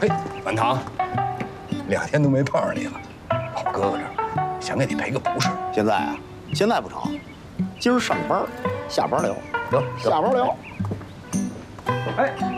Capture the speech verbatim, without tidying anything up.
嘿，满堂，两天都没碰上你了，跑哥哥这儿，想给你赔个不是。 现在啊，现在不成，今儿上班，下班聊， 得， 下班聊。 哎。